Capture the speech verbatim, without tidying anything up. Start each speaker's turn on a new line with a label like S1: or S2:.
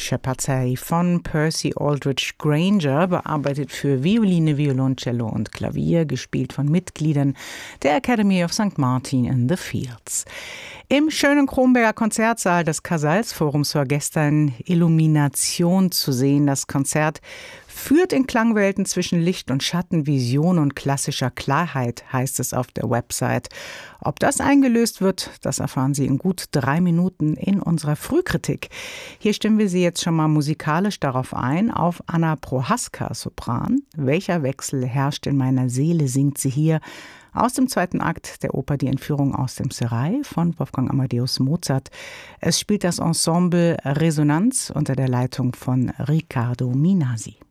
S1: Shepherd's Hey von Percy Aldrich Granger, bearbeitet für Violine, Violoncello und Klavier, gespielt von Mitgliedern der Academy of Sankt Martin in the Fields. Im schönen Kronberger Konzertsaal des Casals-Forums war gestern Illumination zu sehen. Das Konzert führt in Klangwelten zwischen Licht und Schatten, Vision und klassischer Klarheit, heißt es auf der Website. Ob das eingelöst wird, das erfahren Sie in gut drei Minuten in unserer Frühkritik. Hier stimmen wir Sie jetzt schon mal musikalisch darauf ein, auf Anna Prohaska, Sopran. Welcher Wechsel herrscht in meiner Seele, singt sie hier aus dem zweiten Akt der Oper Die Entführung aus dem Serail von Wolfgang Amadeus Mozart. Es spielt das Ensemble Resonanz unter der Leitung von Riccardo Minasi.